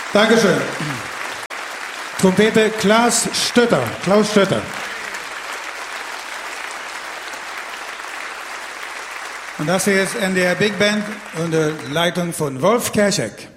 Dankeschön. Trompete Klaus Stötter. Und das hier ist NDR Big Band unter Leitung von Wolf Kerschek.